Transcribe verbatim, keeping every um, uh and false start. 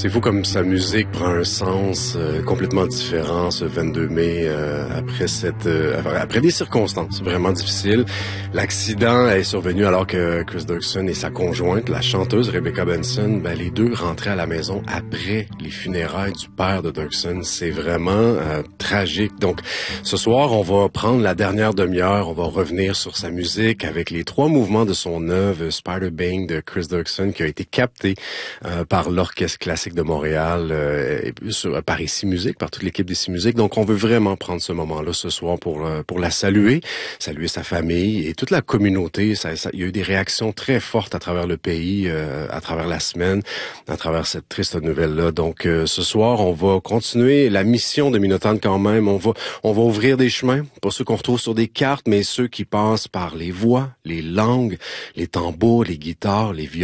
C'est fou comme sa musique prend un sens euh, complètement différent ce vingt-deux mai euh, après cette euh, après des circonstances vraiment difficiles. L'accident est survenu alors que Chris Dirksen et sa conjointe, la chanteuse Rebecca Benson, ben les deux rentraient à la maison après les funérailles du père de Dirksen. C'est vraiment euh, tragique. Donc ce soir, on va prendre la dernière demi-heure, on va revenir sur sa musique avec les trois mouvements de son œuvre Spider Bang de Chris Dirksen qui a été capté euh, par l'Orchestre classique de Montréal, euh, et sur, par Ici Musique, par toute l'équipe d'Ici Musique. Donc, on veut vraiment prendre ce moment-là ce soir pour euh, pour la saluer, saluer sa famille et toute la communauté. Ça, ça, il y a eu des réactions très fortes à travers le pays, euh, à travers la semaine, à travers cette triste nouvelle-là. Donc, euh, ce soir, on va continuer la mission de Minotaure quand même. On va on va ouvrir des chemins, pas ceux qu'on retrouve sur des cartes, mais ceux qui passent par les voix, les langues, les tambours, les guitares, les violons.